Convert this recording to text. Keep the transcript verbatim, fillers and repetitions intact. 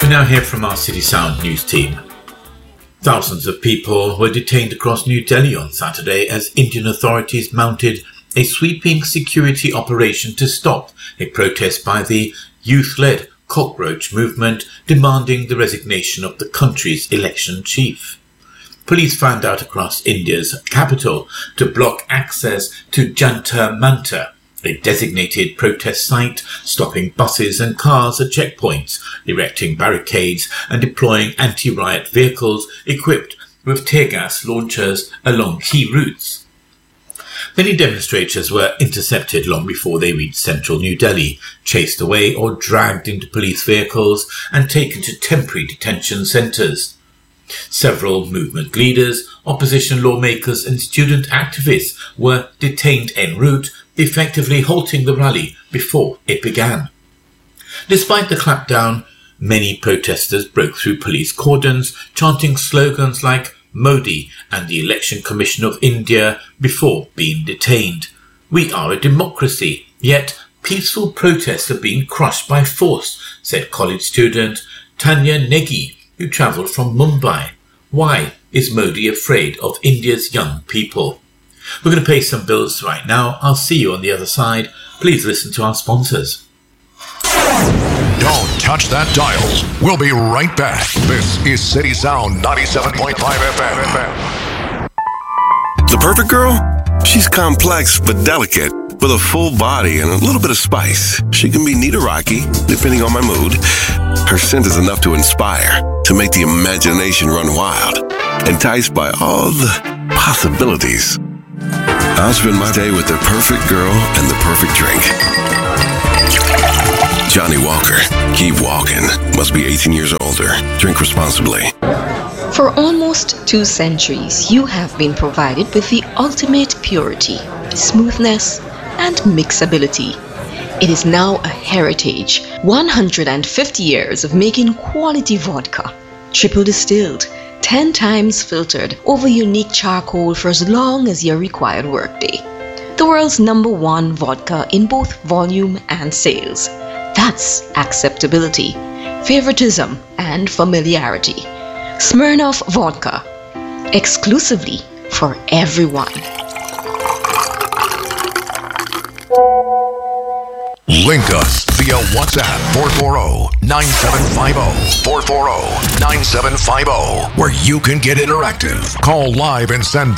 now hear from our City Sound news team. Thousands of people were detained across New Delhi on Saturday as Indian authorities mounted a sweeping security operation to stop a protest by the youth-led Cockroach movement demanding the resignation of the country's election chief. Police found out across India's capital to block access to Jantar Mantar, a designated protest site, stopping buses and cars at checkpoints, erecting barricades and deploying anti-riot vehicles equipped with tear gas launchers along key routes. Many demonstrators were intercepted long before they reached central New Delhi, chased away or dragged into police vehicles and taken to temporary detention centres. Several movement leaders, opposition lawmakers and student activists were detained en route, effectively halting the rally before it began. Despite the clampdown, many protesters broke through police cordons, chanting slogans like Modi and the Election Commission of India before being detained. We are a democracy, yet peaceful protests are being crushed by force, said college student Tanya Negi, who travelled from Mumbai. Why is Modi afraid of India's young people? We're going to pay some bills right now. I'll see you on the other side. Please listen to our sponsors. Don't touch that dial. We'll be right back. This is City Sound ninety-seven point five F M. The perfect girl? She's complex but delicate, with a full body and a little bit of spice. She can be neat or rocky, depending on my mood. Her scent is enough to inspire, to make the imagination run wild, enticed by all the possibilities. I'll spend my day with the perfect girl and the perfect drink. Johnny Walker. Keep walking. Must be eighteen years or older. Drink responsibly. For almost two centuries, you have been provided with the ultimate purity, smoothness, and mixability. It is now a heritage. one hundred fifty years of making quality vodka. Triple distilled, ten times filtered over unique charcoal for as long as your required workday. The world's number one vodka in both volume and sales. That's acceptability, favoritism, and familiarity. Smirnoff Vodka, exclusively for everyone. Link us via WhatsApp four four zero, nine seven five zero, four four zero, nine seven five zero, where you can get interactive. Call live and send